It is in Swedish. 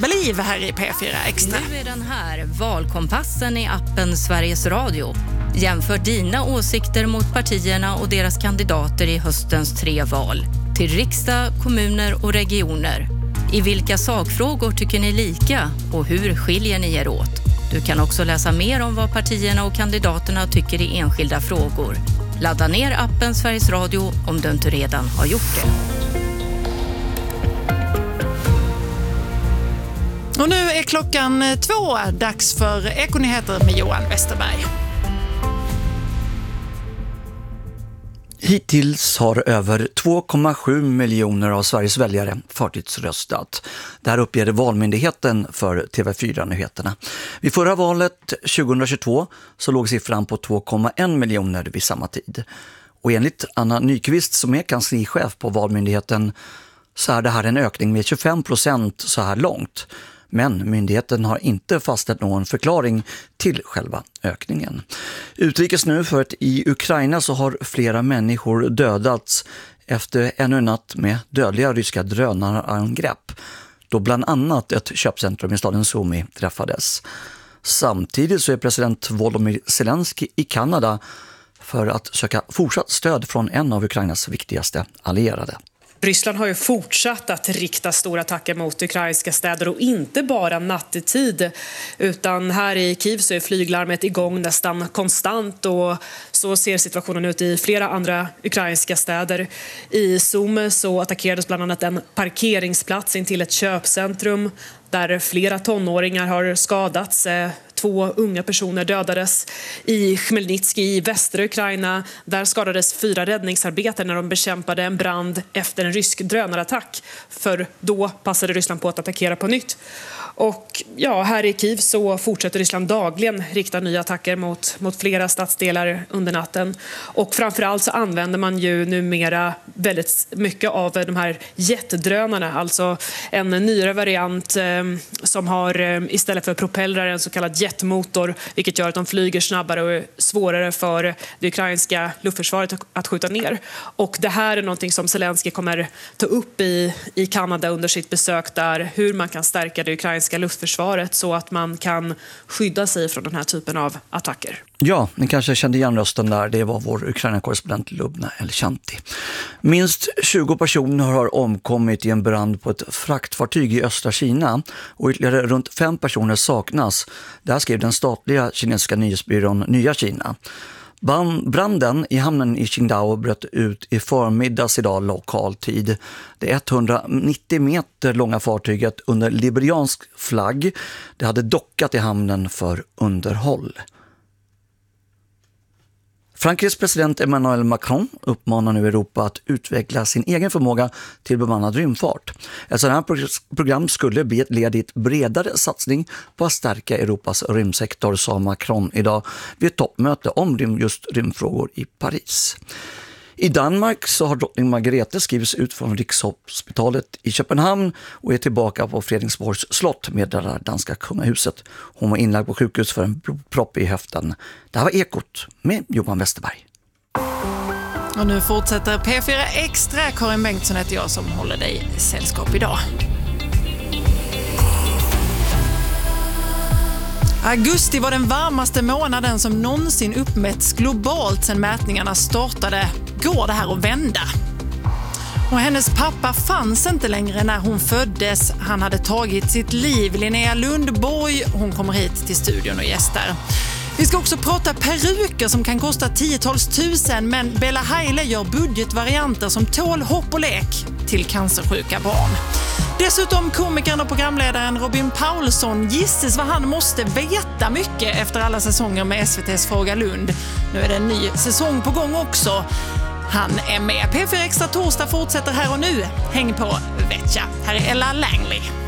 Beliv här i P4 Extra. Nu är den här, valkompassen i appen Sveriges Radio. Jämför dina åsikter mot partierna och deras kandidater i höstens 3 val. Till riksdag, kommuner och regioner. I vilka sakfrågor tycker ni lika och hur skiljer ni er åt? Du kan också läsa mer om vad partierna och kandidaterna tycker i enskilda frågor. Ladda ner appen Sveriges Radio om du inte redan har gjort det. Och nu är klockan 2, dags för Ekonyheter med Johan Westerberg. Hittills har över 2,7 miljoner av Sveriges väljare förtidsröstat. Det här uppger Valmyndigheten för TV4-nyheterna. Vid förra valet 2022 så låg siffran på 2,1 miljoner vid samma tid. Och enligt Anna Nyqvist som är kanslichef på Valmyndigheten så är det här en ökning med 25% så här långt. Men myndigheten har inte fastställt någon förklaring till själva ökningen. Utrikes nu för att i Ukraina så har flera människor dödats efter ännu en natt med dödliga ryska drönarangrepp. Då bland annat ett köpcentrum i staden Sumy träffades. Samtidigt så är president Volodymyr Zelensky i Kanada för att söka fortsatt stöd från en av Ukrainas viktigaste allierade. Ryssland har ju fortsatt att rikta stora attacker mot ukrainska städer och inte bara nattetid utan här i Kiev så är flyglarmet igång nästan konstant och så ser situationen ut i flera andra ukrainska städer. I Sumy så attackerades bland annat en parkeringsplats in till ett köpcentrum där flera tonåringar har skadats. 2 unga personer dödades. I Khmelnytski i västra Ukraina där skadades 4 räddningsarbetare när de bekämpade en brand efter en rysk drönarattack. För då passade Ryssland på att attackera på nytt. Och ja, här i Kiev så fortsätter Ryssland dagligen rikta nya attacker mot flera stadsdelar under natten. Och framförallt så använder man ju numera väldigt mycket av de här jetdrönarna. Alltså en nyare variant som har istället för propellrar en så kallad jetmotor. Vilket gör att de flyger snabbare och är svårare för det ukrainska luftförsvaret att skjuta ner. Och det här är någonting som Zelensky kommer ta upp i Kanada under sitt besök där. Hur man kan stärka det ukrainska luftförsvaret så att man kan skydda sig från den här typen av attacker. Ja, ni kanske kände igen rösten där. Det var vår Ukraina-korrespondent Lubna Elchanti. Minst 20 personer har omkommit i en brand på ett fraktfartyg i östra Kina och ytterligare runt 5 personer saknas. Det här skrev den statliga kinesiska nyhetsbyrån Nya Kina. Branden i hamnen i Qingdao bröt ut i förmiddags idag lokal tid. Det 190 meter långa fartyget under liberiansk flagg det hade dockat i hamnen för underhåll. Frankrikes president Emmanuel Macron uppmanar nu Europa att utveckla sin egen förmåga till bemannad rymdfart. Ett sådant här program skulle bli ett led i ett bredare satsning på att stärka Europas rymdsektor, sa Macron idag vid ett toppmöte om just rymdfrågor i Paris. I Danmark så har drottning Margrethe skrivits ut från Rikshospitalet i Köpenhamn och är tillbaka på Fredriksborgs slott med det danska kungahuset. Hon var inlagd på sjukhus för en blodpropp i höften. Det här var Ekot med Johan Westerberg. Och nu fortsätter P4 Extra. Karin Bengtsson heter jag som håller dig sällskap idag. Augusti var den varmaste månaden som någonsin uppmätts globalt sedan mätningarna startade. Går det här att vända? Och hennes pappa fanns inte längre när hon föddes. Han hade tagit sitt liv. Linnea Lundborg, hon kommer hit till studion och gästar. Vi ska också prata peruker som kan kosta 10-tals tusen, men Bella Haile gör budgetvarianter som tål hopp och lek till cancersjuka barn. Dessutom komikern och programledaren Robin Paulsson gisses vad han måste veta mycket efter alla säsonger med SVT:s Fråga Lund. Nu är det en ny säsong på gång också. Han är med. P4 Extra torsdag fortsätter här och nu. Häng på Vetja. Här är Ella Langley.